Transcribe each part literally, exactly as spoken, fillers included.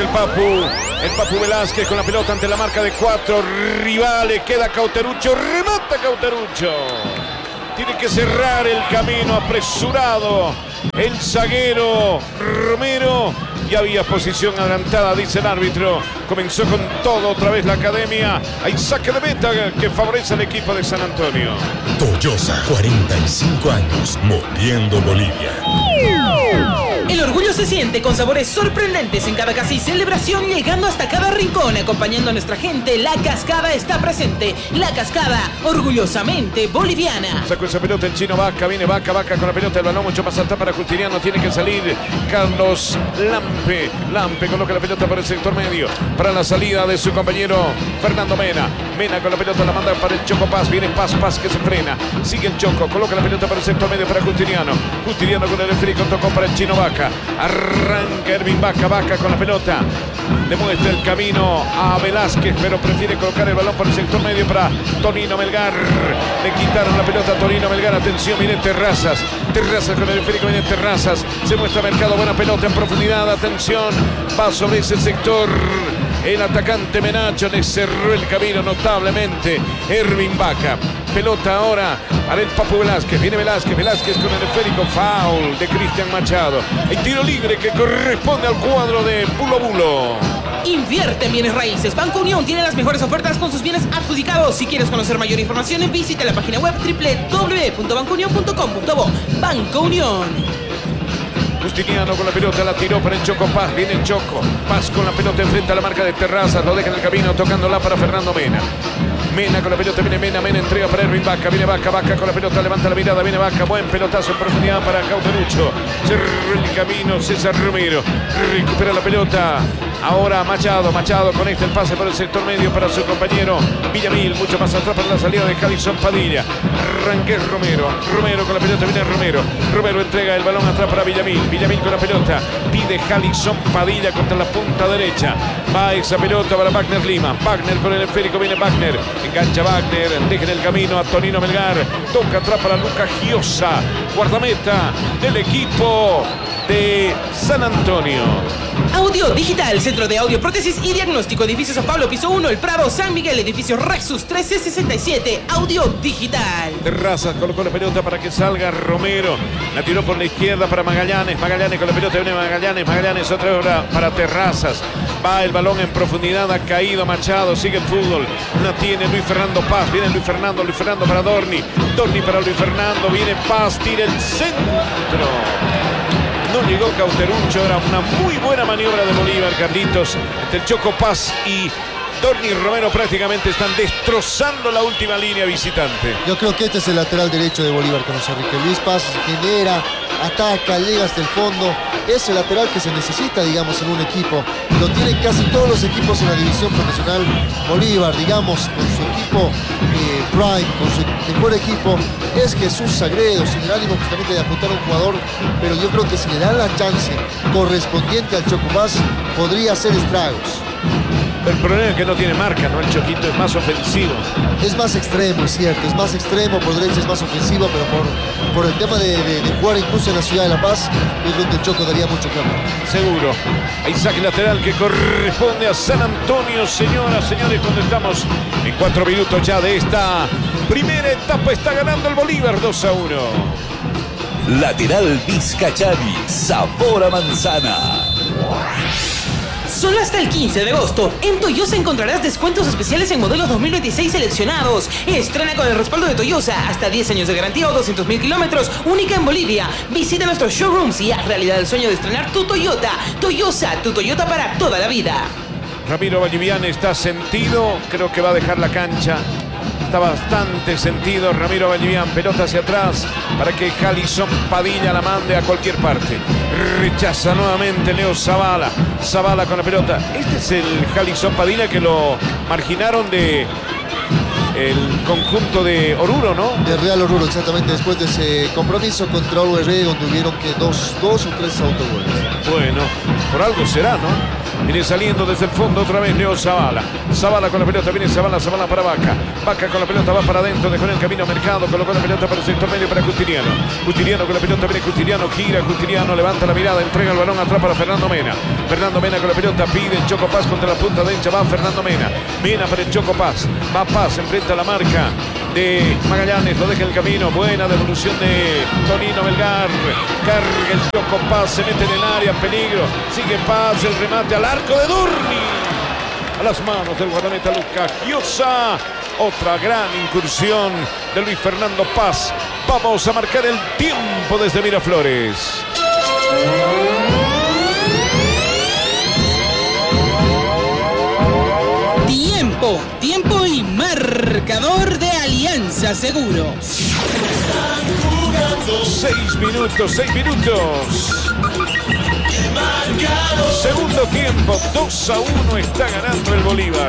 el Papu. El Papu Velázquez con la pelota ante la marca de cuatro rivales. Queda Cauterucho. Remata Cauterucho. Tiene que cerrar el camino apresurado. El zaguero Romero. Ya había posición adelantada, dice el árbitro. Comenzó con todo otra vez la academia. Hay saque de meta que favorece al equipo de San Antonio. Toyosa, cuarenta y cinco años, moviendo Bolivia. El orgullo se siente con sabores sorprendentes en cada casa y celebración, llegando hasta cada rincón, acompañando a nuestra gente. La Cascada está presente. La Cascada, orgullosamente boliviana. Sacó esa pelota el chino Vaca, viene Vaca, Vaca con la pelota, el balón mucho más alta para Justiniano, tiene que salir Carlos Lampe. Lampe coloca la pelota para el sector medio, para la salida de su compañero Fernando Mena. Mena con la pelota la manda para el Choco Paz, viene Paz, Paz que se frena. Sigue el Choco, coloca la pelota para el sector medio para Justiniano. Justiniano con el esférico, tocó para el chino Vaca. Arranca Ervin Vaca, Vaca con la pelota. Demuestra el camino a Velázquez, pero prefiere colocar el balón por el sector medio para Tonino Melgar. Le quitaron la pelota a Tonino Melgar. Atención, viene Terrazas. Terrazas con el esférico, viene Terrazas. Se muestra Mercado, buena pelota en profundidad. Atención, va sobre ese sector. El atacante Menacho le cerró el camino notablemente. Ervin Vaca. Pelota ahora para el Papu Velázquez. Viene Velázquez. Velázquez con el esférico. Foul de Cristian Machado. El tiro libre que corresponde al cuadro de Bulo Bulo. Invierte en bienes raíces. Banco Unión tiene las mejores ofertas con sus bienes adjudicados. Si quieres conocer mayor información, visita la página web doble u doble u doble u punto banco unión punto com punto bo. Banco Unión. Justiniano con la pelota, la tiró para el Choco Paz, viene el Choco, Paz con la pelota enfrente a la marca de Terrazas, lo deja en el camino, tocándola para Fernando Mena. Mena con la pelota, viene Mena, Mena entrega para Ervin Vaca, viene Vaca, Vaca con la pelota, levanta la mirada, viene Vaca, buen pelotazo en profundidad para Cauterucho, cerró el camino César Romero, recupera la pelota, ahora Machado, Machado conecta el pase por el sector medio para su compañero Villamil, mucho más atrás para la salida de Jalison Padilla, arranque Romero, Romero con la pelota, viene Romero, Romero entrega el balón atrás para Villamil, Villamil con la pelota, pide Jalison Padilla contra la punta derecha, va esa pelota para Wagner Lima, Wagner con el esférico, viene Wagner, engancha Wagner, deja en el camino a Tonino Melgar, toca atrás para Lucas Giosa, guardameta del equipo de San Antonio. Audio Digital, Centro de Audio, Prótesis y Diagnóstico, Edificio San Pablo, Piso uno, El Prado, San Miguel, Edificio Rexus trece sesenta y siete, Audio Digital. Terrazas colocó la pelota para que salga Romero, la tiró por la izquierda para Magallanes, Magallanes con la pelota, viene Magallanes, Magallanes otra vez para, para Terrazas, va el balón en profundidad, ha caído Machado, sigue el fútbol, la tiene Luis Fernando Paz, viene Luis Fernando, Luis Fernando para Dorni, Dorni para Luis Fernando, viene Paz, tira el centro. No llegó Cauterucho, era una muy buena maniobra de Bolívar, Carlitos. Entre el Choco Paz y Dorni Romero prácticamente están destrozando la última línea visitante. Yo creo que este es el lateral derecho de Bolívar con José Enrique Luis Paz, genera, ataca, llega hasta el fondo. Es el lateral que se necesita, digamos, en un equipo. Lo tienen casi todos los equipos en la división profesional. Bolívar, digamos, con su equipo eh, prime, con su mejor equipo, es Jesús Sagredo, sin el ánimo justamente de apuntar a un jugador, pero yo creo que si le dan la chance correspondiente al Choco Paz, podría hacer estragos. El problema es que no tiene marca, ¿no? El Choquito es más ofensivo. Es más extremo, es cierto, es más extremo, por derecha es más ofensivo, pero por, por el tema de, de, de jugar incluso en la ciudad de La Paz, es donde el Choco daría mucho campo. Seguro. Hay saque lateral que corresponde a San Antonio, señoras, señores, cuando estamos en cuatro minutos ya de esta primera etapa, está ganando el Bolívar dos a uno. Lateral Vizcachani, sabor a manzana. Solo hasta el quince de agosto, en Toyosa encontrarás descuentos especiales en modelos dos mil veintiséis seleccionados. Estrena con el respaldo de Toyosa, hasta diez años de garantía o doscientos mil kilómetros, única en Bolivia. Visita nuestros showrooms y haz realidad el sueño de estrenar tu Toyota. Toyosa, tu Toyota para toda la vida. Ramiro Vallivian está sentido, creo que va a dejar la cancha. Está bastante sentido Ramiro Vallivian, pelota hacia atrás para que Jalison Padilla la mande a cualquier parte. Rechaza nuevamente Leo Zavala. Zavala con la pelota. Este es el Jalison Padilla que lo marginaron de el conjunto de Oruro, ¿no? De Real Oruro, exactamente, después de ese compromiso contra O R, donde hubieron que dos, dos o tres autogoles. Bueno, por algo será, ¿no? Viene saliendo desde el fondo otra vez Leo Zavala. Zavala con la pelota, viene Zavala, Zavala para Vaca. Vaca con la pelota, va para adentro, dejó en el camino a Mercado, colocó la pelota para el sector medio para Justiniano. Justiniano con la pelota, viene Justiniano, gira, Justiniano levanta la mirada, entrega el balón atrás para Fernando Mena. Fernando Mena con la pelota, pide Choco Paz contra la punta derecha, va Fernando Mena. Mena para el Choco Paz, va Paz, enfrenta a la marca de Magallanes, lo deja en el camino, buena devolución de Tonino Melgar, carga el Choco Paz, se mete en el área, peligro, sigue Paz, el remate al arco de Durni, a las manos del guardameta Lucas Giosa, otra gran incursión de Luis Fernando Paz. Vamos a marcar el tiempo desde Miraflores. Tiempo, tiempo y marcador de Alianza Seguros. Seis minutos, seis minutos. Segundo tiempo, dos a uno está ganando el Bolívar.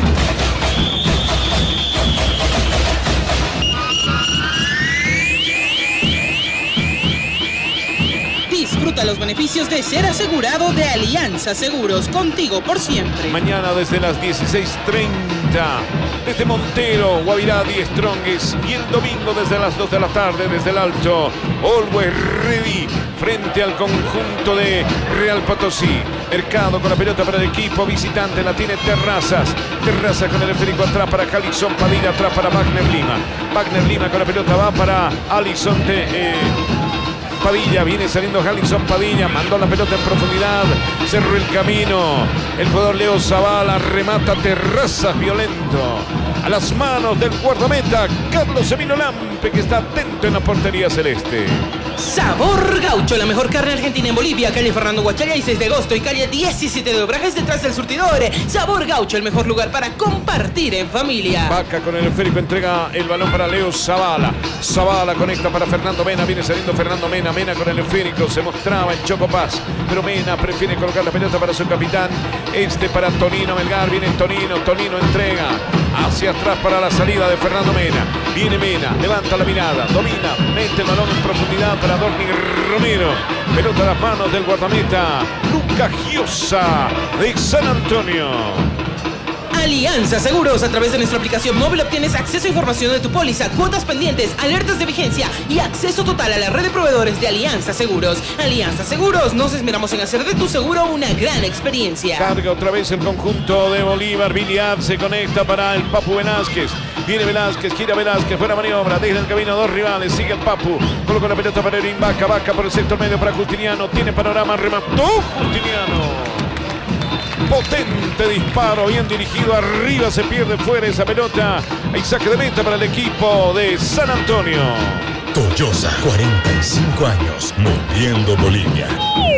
Disfruta los beneficios de ser asegurado de Alianza Seguros, contigo por siempre. Mañana desde las dieciséis treinta, desde Montero, Guavirá, Die Strongest, y el domingo desde las dos de la tarde, desde el Alto, Always Ready, frente al conjunto de Real Potosí. Mercado con la pelota para el equipo visitante, la tiene Terrazas. Terrazas con el esférico atrás para Alison Padilla, atrás para Wagner Lima. Wagner Lima con la pelota va para Alison de... Eh, Padilla, viene saliendo Alison Padilla, mandó la pelota en profundidad, cerró el camino, el jugador Leo Zavala remata Terrazas violento, a las manos del guardameta Carlos Emilio Lampe, que está atento en la portería celeste. Sabor Gaucho, la mejor carne argentina en Bolivia, calle Fernando Guachalla y seis de agosto y calle diecisiete de Obrajes detrás del surtidor. Sabor Gaucho, el mejor lugar para compartir en familia. Vaca con el esférico, entrega el balón para Leo Zavala. Zavala conecta para Fernando Mena, viene saliendo Fernando Mena. Mena con el esférico, se mostraba en Choco Paz, pero Mena prefiere colocar la pelota para su capitán, este para Tonino Melgar, viene Tonino, Tonino entrega hacia atrás para la salida de Fernando Mena, viene Mena, levanta la mirada, domina, mete el balón en profundidad para Dorni Romero, pelota a las manos del guardameta Lucas Giosa de San Antonio. Alianza Seguros, a través de nuestra aplicación móvil obtienes acceso a información de tu póliza, cuotas pendientes, alertas de vigencia y acceso total a la red de proveedores de Alianza Seguros. Alianza Seguros, nos esmeramos en hacer de tu seguro una gran experiencia. Carga otra vez el conjunto de Bolívar, Biliar se conecta para el Papu Velázquez. Viene Velázquez, gira Velázquez, buena maniobra, deja el camino a dos rivales, sigue el Papu, coloca la pelota para Erin Vaca, Vaca por el sector medio para Justiniano, tiene panorama, remató Justiniano. Potente disparo, bien dirigido, arriba se pierde fuera esa pelota. Hay saque de meta para el equipo de San Antonio. Toyosa, cuarenta y cinco años, moviendo Bolivia.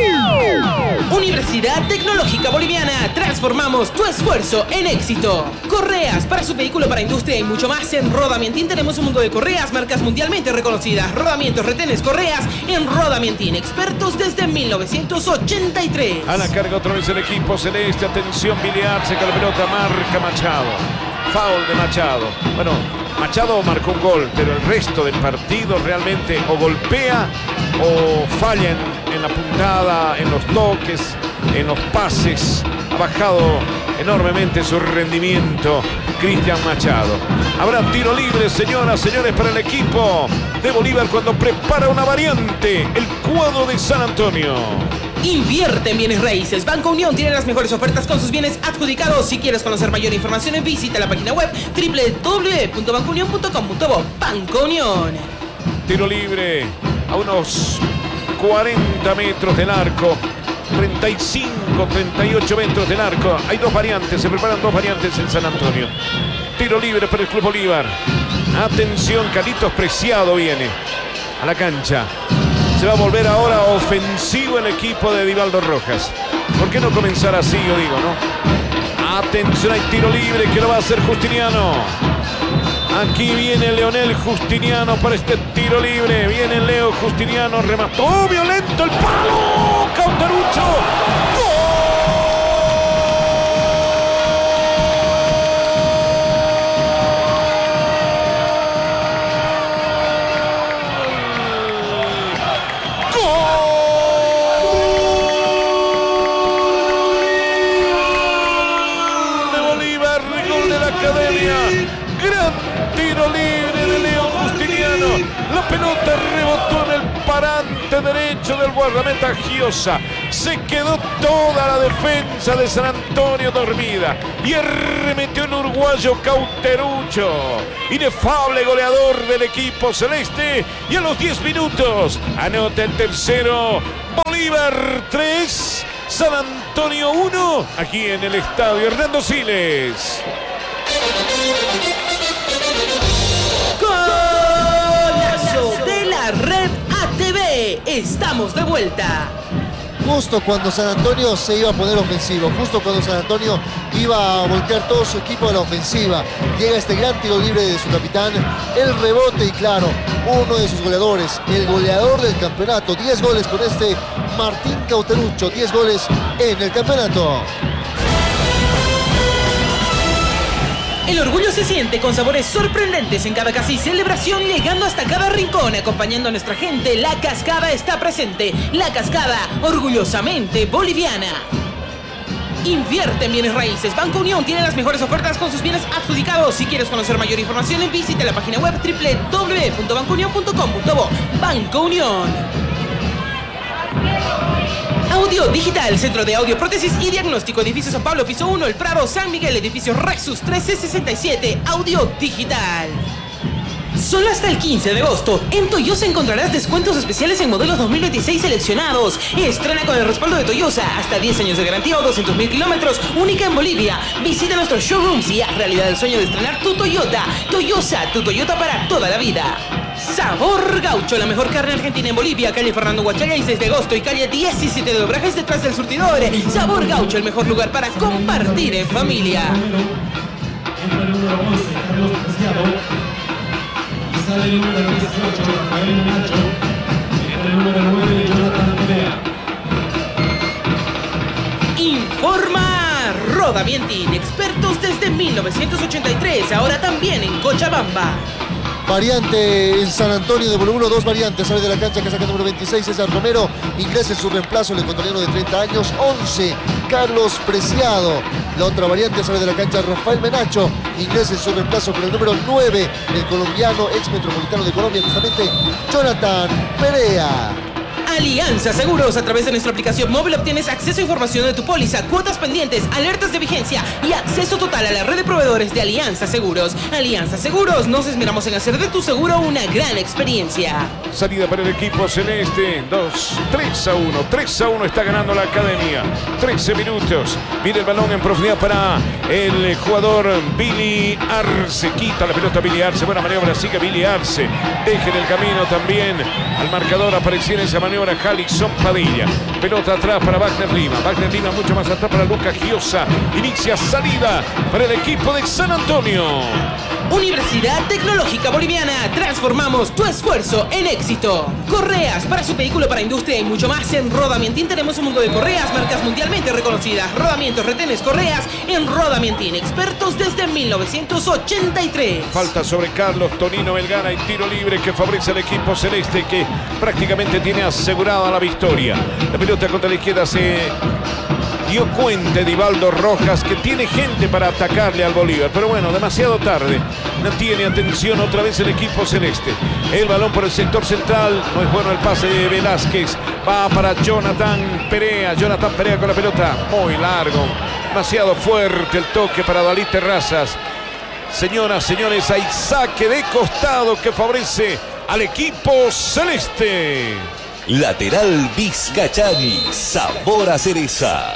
Universidad Tecnológica Boliviana, transformamos tu esfuerzo en éxito. Correas para su vehículo, para industria y mucho más. En Rodamientín tenemos un mundo de correas, marcas mundialmente reconocidas. Rodamientos, retenes, correas en Rodamientín, expertos desde mil novecientos ochenta y tres. A la carga otra vez el equipo celeste, atención, Biliar, se con la pelota, marca Machado. Foul de Machado. Bueno, Machado marcó un gol, pero el resto del partido realmente o golpea o falla en, en la puntada, en los toques, en los pases. Ha bajado enormemente su rendimiento Cristian Machado. Habrá tiro libre, señoras, señores, para el equipo de Bolívar cuando prepara una variante, el cuadro de San Antonio. Invierte en bienes raíces. Banco Unión tiene las mejores ofertas con sus bienes adjudicados. Si quieres conocer mayor información, visita la página web doble u doble u doble u punto banco unión punto com punto bo. Banco Unión. Tiro libre a unos cuarenta metros del arco. treinta y cinco, treinta y ocho metros del arco. Hay dos variantes, se preparan dos variantes en San Antonio. Tiro libre para el Club Bolívar. Atención, Carlitos Preciado viene a la cancha. Se va a volver ahora ofensivo el equipo de Divaldo Rojas. ¿Por qué no comenzar así, yo digo, no? Atención, hay tiro libre que lo va a hacer Justiniano. Aquí viene Leonel Justiniano para este tiro libre. Viene Leo Justiniano, remató violento el palo. Cauterucho. ¡Gol! tiro libre de Leo Justiniano. La pelota rebotó en el parante derecho del guardameta Giosa. Se quedó toda la defensa de San Antonio dormida y arremetió el uruguayo Cauterucho, inefable goleador del equipo celeste, y a los diez minutos anota el tercero. Bolívar tres, San Antonio uno, aquí en el estadio Hernando Siles. Golazo de la Red A T V. Estamos de vuelta. Justo cuando San Antonio se iba a poner ofensivo, justo cuando San Antonio iba a voltear todo su equipo a la ofensiva, llega este gran tiro libre de su capitán, el rebote y claro, uno de sus goleadores, el goleador del campeonato, diez goles con este Martín Cauterucho, diez goles en el campeonato. El orgullo se siente con sabores sorprendentes en cada casi celebración, llegando hasta cada rincón, acompañando a nuestra gente. La Cascada está presente. La Cascada, orgullosamente boliviana. Invierte en bienes raíces. Banco Unión tiene las mejores ofertas con sus bienes adjudicados. Si quieres conocer mayor información, visita la página web doble u doble u doble u punto banco unión punto com punto bo. Banco Unión. Audio Digital, Centro de Audio, Prótesis y Diagnóstico, Edificio San Pablo, Piso uno, El Prado, San Miguel, Edificio Rexus trece sesenta y siete, Audio Digital. Solo hasta el quince de agosto, en Toyosa encontrarás descuentos especiales en modelos dos mil veintiséis seleccionados. Estrena con el respaldo de Toyosa, hasta diez años de garantía o doscientos mil kilómetros, única en Bolivia. Visita nuestros showrooms y haz realidad el sueño de estrenar tu Toyota. Toyosa, tu Toyota para toda la vida. Sabor Gaucho, la mejor carne argentina en Bolivia, calle Fernando Huachaga y seis de agosto y calle diecisiete de Obrajes detrás del surtidor. Sabor Gaucho, el mejor lugar para compartir en familia. Entra el número once, Carlos Preciado. Y sale el número dieciocho, Rafael Nacho. Entra el número nueve, Jonathan Perea. Informa Rodamientin, expertos desde mil novecientos ochenta y tres, ahora también en Cochabamba. Variante en San Antonio de volumen dos variantes, sale de la cancha, casaca número veintiséis, César Romero, ingresa en su reemplazo el ecuatoriano de treinta años, once, Carlos Preciado. La otra variante sale de la cancha, Rafael Menacho, ingresa en su reemplazo con el número nueve, el colombiano ex metropolitano de Colombia, justamente Jonathan Perea. Alianza Seguros, a través de nuestra aplicación móvil obtienes acceso a información de tu póliza, cuotas pendientes, alertas de vigencia y acceso total a la red de proveedores de Alianza Seguros. Alianza Seguros, nos esmeramos en hacer de tu seguro una gran experiencia. Salida para el equipo celeste, dos, tres a uno, tres a uno está ganando la academia, trece minutos, viene el balón en profundidad para el jugador Billy Arce, quita la pelota Billy Arce, buena maniobra, sigue Billy Arce, deja en el camino también al marcador, apareció en esa maniobra Jalixon Padilla, pelota atrás para Wagner Lima, Wagner Lima mucho más atrás para Lucas Giosa, inicia salida para el equipo de San Antonio. Universidad Tecnológica Boliviana, transformamos tu esfuerzo en éxito. Correas para su vehículo, para industria y mucho más. En Rodamientin tenemos un mundo de correas, marcas mundialmente reconocidas, rodamientos, retenes, correas. En Rodamientin, expertos desde mil novecientos ochenta y tres. Falta sobre Carlos Tonino Vergara y tiro libre que favorece al equipo celeste, que prácticamente tiene asegurada la victoria. La pelota contra la izquierda se dio cuenta de Ivaldo Rojas, que tiene gente para atacarle al Bolívar, pero bueno, demasiado tarde. No tiene atención otra vez el equipo celeste. El balón por el sector central, no es bueno el pase de Velázquez, va para Jonathan Perea. Jonathan Perea con la pelota, muy largo, demasiado fuerte el toque para Dalí Terrazas. Señoras, señores, hay saque de costado que favorece al equipo celeste. Lateral Vizcachani, sabor a cereza.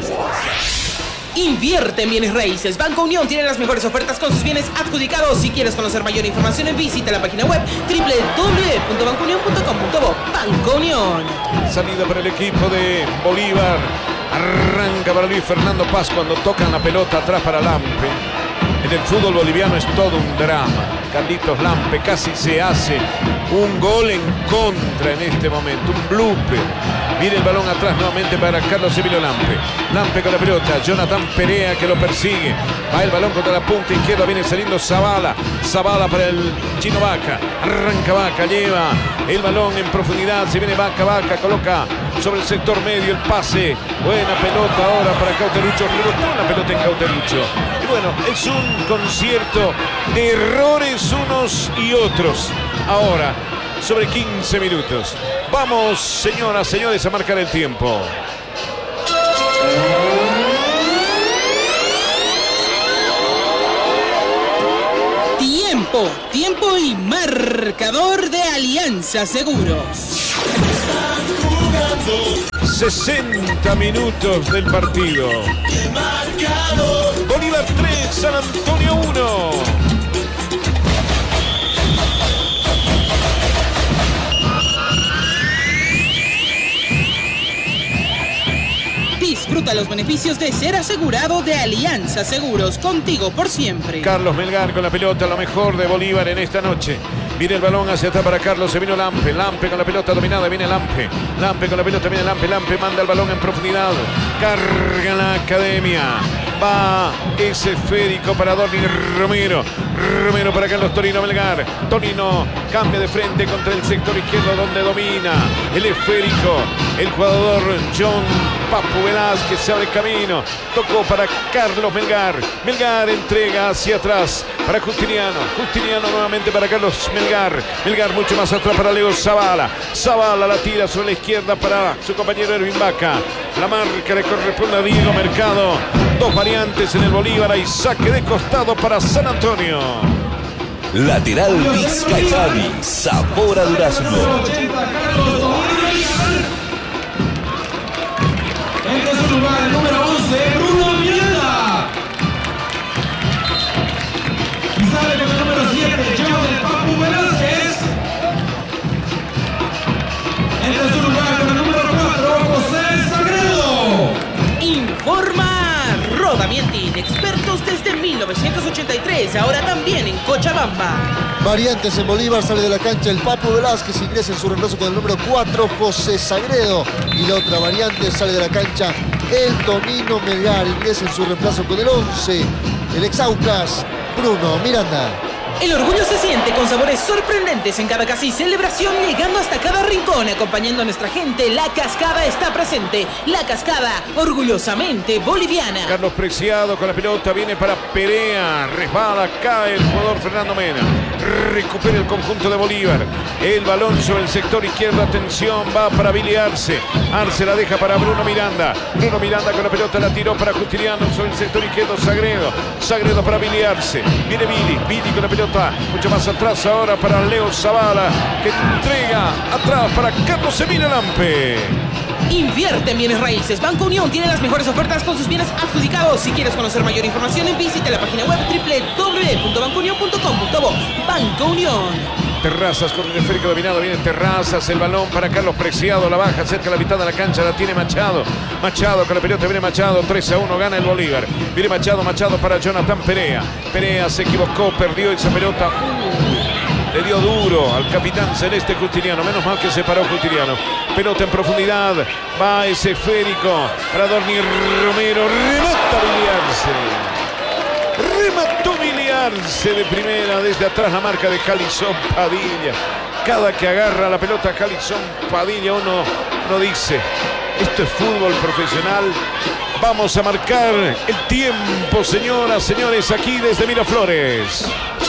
Invierte en bienes raíces. Banco Unión tiene las mejores ofertas con sus bienes adjudicados. Si quieres conocer mayor información, visita la página web doble u doble u doble u punto banco unión punto com punto bo. Banco Unión. Salida para el equipo de Bolívar. Arranca para Luis Fernando Paz cuando tocan la pelota atrás para Lampe. En el fútbol boliviano es todo un drama. Carlitos Lampe casi se hace un gol en contra en este momento, un blooper. Viene el balón atrás nuevamente para Carlos Emilio Lampe. Lampe con la pelota, Jonathan Perea que lo persigue. Va el balón contra la punta izquierda, viene saliendo Zavala. Zavala para el chino Vaca. Arranca Vaca, lleva el balón en profundidad. Se viene Vaca, Vaca coloca sobre el sector medio, el pase. Buena pelota ahora para Cauterucho. Rebotó la pelota en Cauterucho. Y bueno, es un concierto de errores unos y otros. Ahora, sobre quince minutos. Vamos, señoras, señores, a marcar el tiempo. Tiempo, tiempo y marcador de Alianza Seguros. sesenta minutos del partido. Bolívar tres, San Antonio uno. Disfruta los beneficios de ser asegurado de Alianza Seguros, contigo por siempre. Carlos Melgar con la pelota, lo mejor de Bolívar en esta noche. Viene el balón hacia atrás para Carlos, se vino Lampe, Lampe con la pelota dominada, viene Lampe, Lampe con la pelota, viene Lampe, Lampe manda el balón en profundidad, carga la academia, va ese esférico para Dorni Romero, Romero para Carlos Tonino Melgar, Tonino cambia de frente contra el sector izquierdo donde domina el esférico, el jugador John Papu Velázquez se abre camino, tocó para Carlos Melgar, Melgar entrega hacia atrás para Justiniano, Justiniano nuevamente para Carlos Melgar, Melgar mucho más atrás para Leo Zavala, Zavala la tira sobre la izquierda para su compañero Ervin Vaca, la marca le corresponde a Diego Mercado, dos variantes en el Bolívar, hay saque de costado para San Antonio. Lateral Vizcayani, sabor a durazno. Entra en su lugar el número once, Bruno Miranda. Y sale con el número siete, John el Papu Velázquez. Entra en su lugar con el número cuatro, José Sagredo. Informa Rodamientin, expertos desde mil novecientos ochenta y tres, ahora también en Cochabamba. Variantes en Bolívar, sale de la cancha el Papu Velázquez, ingresa en su reemplazo con el número cuatro, José Sagredo. Y la otra variante, sale de la cancha el Tonino Melgar, ingresa en su reemplazo con el once, el Exaucas, Bruno Miranda. El orgullo se siente con sabores sorprendentes en cada casi celebración, llegando hasta cada rincón, acompañando a nuestra gente. La Cascada está presente. La Cascada, orgullosamente boliviana. Carlos Preciado con la pelota, viene para Perea, resbala, cae el jugador Fernando Mena, recupera el conjunto de Bolívar, el balón sobre el sector izquierdo, atención, va para Billy Arce, Arce la deja para Bruno Miranda, Bruno Miranda con la pelota la tiró para Justiniano sobre el sector izquierdo, Sagredo, Sagredo para Billy Arce, viene Billy, Billy con la pelota mucho más atrás ahora para Leo Zavala, que entrega atrás para Carlos Emilio Lampe. Invierte en bienes raíces. Banco Unión tiene las mejores ofertas con sus bienes adjudicados. Si quieres conocer mayor información, visita la página web doble u doble u doble u punto banco unión punto com punto bo. Banco Unión. Terrazas con el esférico dominado, viene Terrazas, el balón para Carlos Preciado, la baja cerca de la mitad de la cancha, la tiene Machado, Machado con la pelota, viene Machado, tres a uno, gana el Bolívar, viene Machado, Machado para Jonathan Perea, Perea se equivocó, perdió esa pelota, uh, le dio duro al capitán celeste Justiniano, menos mal que se paró Justiniano, pelota en profundidad, va ese esférico para Dorni Romero, remata Villarse. Remató Villarse de primera, desde atrás la marca de Jalison Padilla. Cada que agarra la pelota Jalison Padilla uno, uno dice, esto es fútbol profesional. Vamos a marcar el tiempo, señoras, señores, aquí desde Miraflores.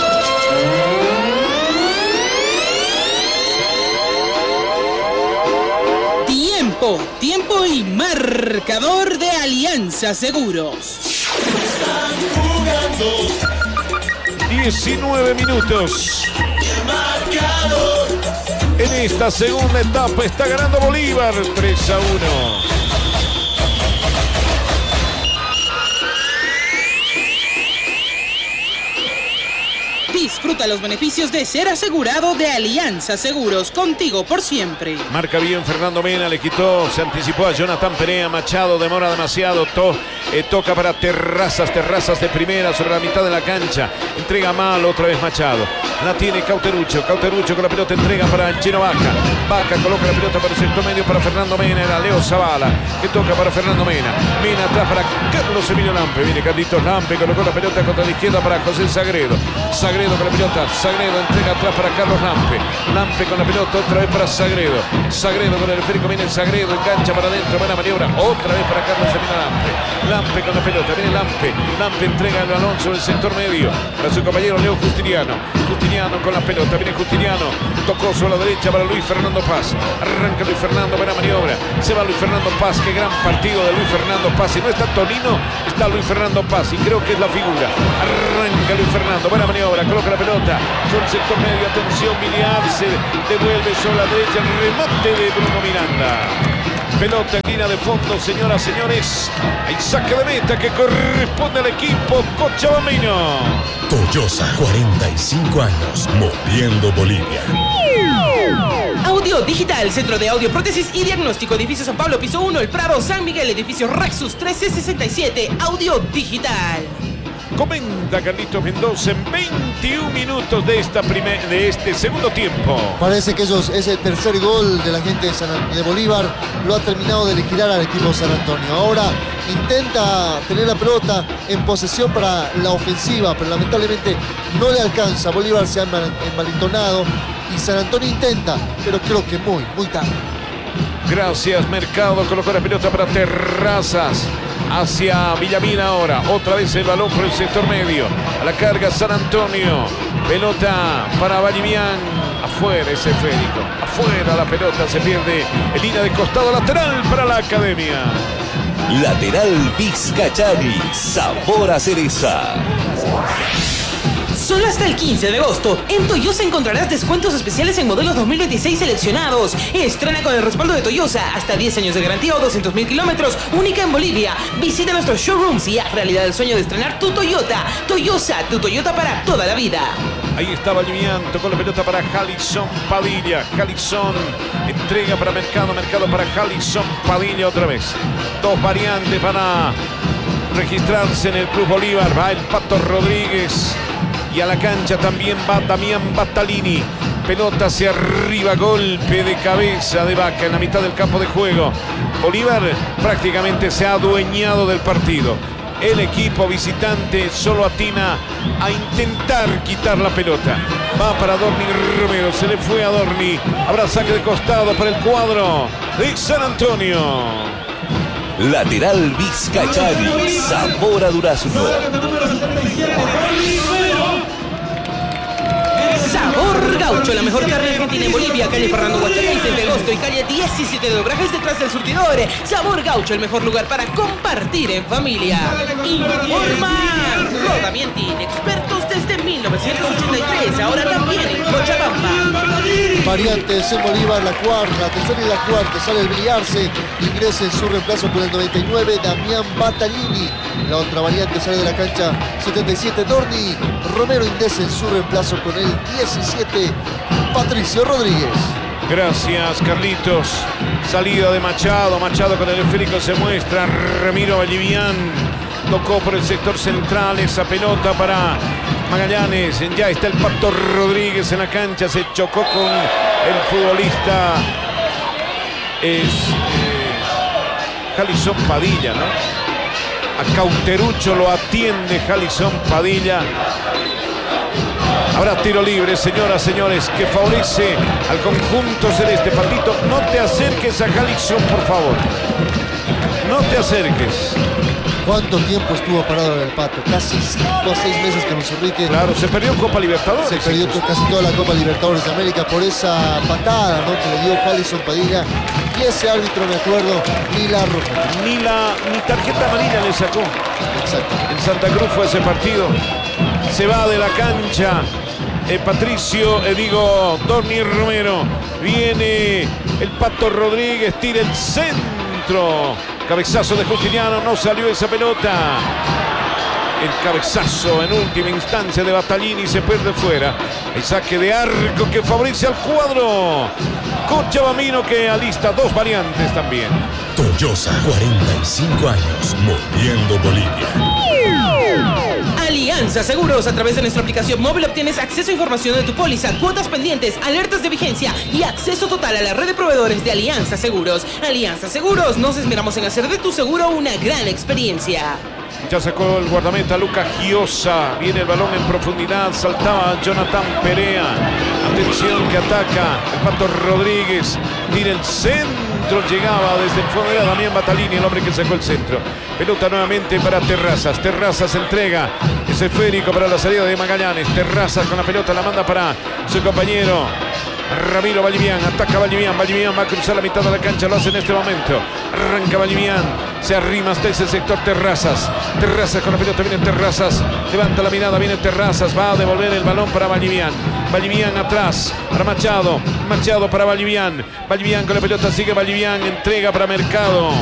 Tiempo, tiempo y marcador de Alianza Seguros. diecinueve minutos. En esta segunda etapa está ganando Bolívar tres a uno. Disfruta los beneficios de ser asegurado de Alianza Seguros, contigo por siempre. Marca bien Fernando Mena, le quitó, se anticipó a Jonathan Perea, Machado demora demasiado, to, eh, toca para Terrazas, Terrazas de primera sobre la mitad de la cancha, entrega mal otra vez Machado, La tiene Cauterucho. Cauterucho con la pelota entrega para Chino Vaca. Vaca coloca la pelota para el sector medio para Fernando Mena. Era Leo Zavala que toca para Fernando Mena. Mena atrás para Carlos Emilio Lampe. Viene Carlitos Lampe. Colocó la pelota contra la izquierda para José Sagredo. Sagredo con la pelota. Sagredo entrega atrás para Carlos Lampe. Lampe con la pelota otra vez para Sagredo. Sagredo con el esférico. Viene Sagredo. Engancha para adentro. Buena maniobra. Otra vez para Carlos Emilio Lampe. Lampe con la pelota. Viene Lampe. Lampe entrega el balón sobre el sector medio para su compañero Leo Justiniano. Justiniano con la pelota. Viene Justiniano. Tocó sobre la derecha para Luis Fernando Paz. Arranca Luis Fernando. Buena maniobra. Se va Luis Fernando Paz. Qué gran partido de Luis Fernando Paz. Si no está Tonino, está Luis Fernando Paz. Y creo que es la figura. Arranca Luis Fernando. Buena maniobra. Coloca la pelota sobre el sector medio. Atención, Miliar. Se devuelve sobre la derecha. El remate de Bruno Miranda. Pelota en línea de fondo, señoras, señores. Hay saque de meta que corresponde al equipo cochabambino. Toyosa, cuarenta y cinco años, moviendo Bolivia. Audio Digital, Centro de Audio, Prótesis y Diagnóstico, Edificio San Pablo, Piso uno, El Prado, San Miguel, Edificio Rexus trece sesenta y siete, Audio Digital. Comenta Carlitos Mendoza en veintiún minutos de, esta primer, de este segundo tiempo. Parece que esos, ese tercer gol de la gente de, San, de Bolívar lo ha terminado de liquidar al equipo San Antonio. Ahora intenta tener la pelota en posesión para la ofensiva, pero lamentablemente no le alcanza. Bolívar se ha envalentonado y San Antonio intenta, pero creo que muy, muy tarde. Gracias, Mercado. Colocó la pelota para Terrazas. Hacia Villamina ahora. Otra vez el balón por el sector medio. A la carga San Antonio. Pelota para Valimián. Afuera ese esférico. Afuera la pelota. Se pierde en línea de costado lateral para la Academia. Lateral Vizcachari. Sabor a cereza. Solo hasta el quince de agosto, en Toyosa encontrarás descuentos especiales en modelos dos mil veintiséis seleccionados. Estrena con el respaldo de Toyosa, hasta diez años de garantía o doscientos mil kilómetros, única en Bolivia. Visita nuestros showrooms y haz realidad el sueño de estrenar tu Toyota. Toyosa, tu Toyota para toda la vida. Ahí está Valimián, tocó la pelota para Jalixón Padilla. Jalixón entrega para Mercado, Mercado para Jalixón Padilla otra vez. Dos variantes para registrarse en el Club Bolívar. Va el Pato Rodríguez. Y a la cancha también va Damián Battalini. Pelota hacia arriba, golpe de cabeza de Vaca en la mitad del campo de juego. Bolívar prácticamente se ha adueñado del partido. El equipo visitante solo atina a intentar quitar la pelota. Va para Dorni Romero, se le fue a Dorni. Habrá saque de costado para el cuadro de San Antonio. Lateral Vizcachari. Sabor a durazno. Sabor Gaucho, la mejor carne argentina en Bolivia, calle Fernando Guachani, seis de agosto y calle diecisiete de Obrajes detrás del surtidor. Sabor Gaucho, el mejor lugar para compartir en familia. Informa Rodamientin, expertos desde mil novecientos ochenta y tres, ahora también en Cochabamba. Variantes en Bolívar, la cuarta, la tercera y la cuarta, sale el Villarse, ingresa en su reemplazo por el noventa y nueve, Damián Battalini. La otra variante sale de la cancha setenta y siete, Dorni Romero ingresa en su reemplazo con el diecisiete, Patricio Rodríguez. Gracias, Carlitos. Salida de Machado, Machado con el esférico se muestra, Ramiro Vallivián. Tocó por el sector central esa pelota para Magallanes. Ya está el Pato Rodríguez en la cancha. Se chocó con el futbolista. Es eh, Jalixón Padilla, ¿no? A Cauterucho lo atiende Jalixón Padilla. Habrá tiro libre, señoras, señores, que favorece al conjunto celeste. Patito, no te acerques a Jalixón, por favor. No te acerques. ¿Cuánto tiempo estuvo parado el Pato? Casi cinco o seis meses que Luis Enrique. Claro, se perdió Copa Libertadores. Se perdió casi toda la Copa Libertadores de América por esa patada, ¿no?, que le dio Jalixón Padilla. Y ese árbitro, me acuerdo, ni la roja. Ni la ni tarjeta amarilla le sacó. Exacto. En Santa Cruz fue ese partido. Se va de la cancha. Eh, Patricio, eh, digo, Dorni Romero. Viene el Pato Rodríguez, tira el centro. Cabezazo de Justiniano, no salió esa pelota. El cabezazo en última instancia de Battalini se pierde fuera. El saque de arco que favorece al cuadro cochabambino, que alista dos variantes también. Toyosa, cuarenta y cinco años, moviendo Bolivia. Alianza Alianza Seguros. A través de nuestra aplicación móvil obtienes acceso a información de tu póliza, cuotas pendientes, alertas de vigencia y acceso total a la red de proveedores de Alianza Seguros. Alianza Seguros, nos esmeramos en hacer de tu seguro una gran experiencia. Ya sacó el guardameta Lucas Giosa. Viene el balón en profundidad. Saltaba Jonathan Perea. Atención que ataca el Pato Rodríguez. Tira el centro. Llegaba desde el fondo. Era Damián Batalini, el hombre que sacó el centro. Pelota nuevamente para Terrazas. Terrazas entrega ese esférico para la salida de Magallanes. Terrazas con la pelota la manda para su compañero Ramiro Vallivian. Ataca Vallivian. Vallivian va a cruzar la mitad de la cancha. Lo hace en este momento. Arranca Vallivian. Se arrima hasta ese sector Terrazas. Terrazas con la pelota. Viene Terrazas. Levanta la mirada. Viene Terrazas. Va a devolver el balón para Vallivian. Vallivian atrás. Para Machado. Machado para Vallivian. Vallivian con la pelota. Sigue Vallivian. Entrega para Mercado.